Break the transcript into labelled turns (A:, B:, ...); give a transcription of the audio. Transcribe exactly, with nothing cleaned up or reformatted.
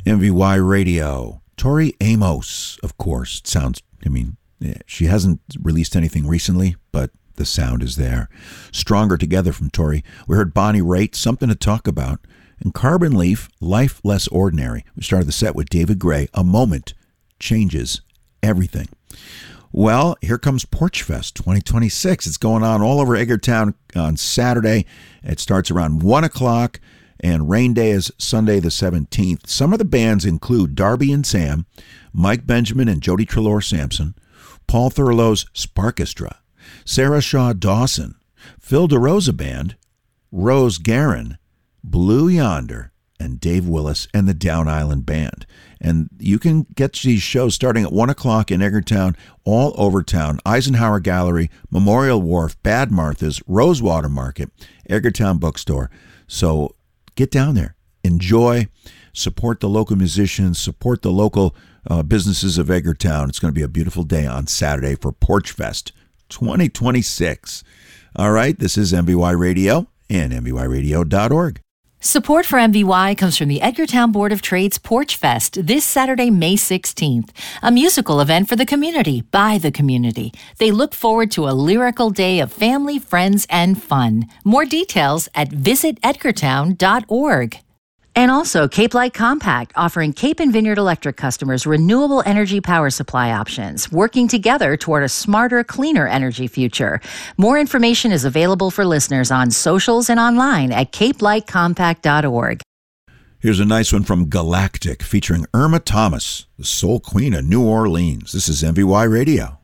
A: M V Y Radio. Tori Amos, of course. It sounds, I mean, she hasn't released anything recently, but the sound is there. Stronger Together from Tori. We heard Bonnie Raitt, Something to Talk About. And Carbon Leaf, Life Less Ordinary. We started the set with David Gray. A moment changes everything. Well, here comes Porch Fest twenty twenty-six. It's going on all over Edgartown on Saturday. It starts around one o'clock, and rain day is Sunday the seventeenth. Some of the bands include Darby and Sam, Mike Benjamin and Jody Trelaw Sampson, Paul Thurlow's Sparkestra, Sarah Shaw Dawson, Phil DeRosa Band, Rose Guerin, Blue Yonder, and Dave Willis and the Down Island Band. And you can get these shows starting at one o'clock in Edgartown, all over town. Eisenhower Gallery, Memorial Wharf, Bad Martha's, Rosewater Market, Edgartown Bookstore. So get down there, enjoy, support the local musicians, support the local uh, businesses of Edgartown. It's going to be a beautiful day on Saturday for Porch Fest twenty twenty-six. All right, this is M V Y Radio and M V Y radio dot org.
B: Support for M V Y comes from the Edgartown Board of Trade's Porch Fest this Saturday, May sixteenth, a musical event for the community, by the community. They look forward to a lyrical day of family, friends, and fun. More details at visit edgartown dot org. And also Cape Light Compact, offering Cape and Vineyard Electric customers renewable energy power supply options, working together toward a smarter, cleaner energy future. More information is available for listeners on socials and online at cape light compact dot org.
A: Here's a nice one from Galactic featuring Irma Thomas, the soul queen of New Orleans. This is M V Y Radio.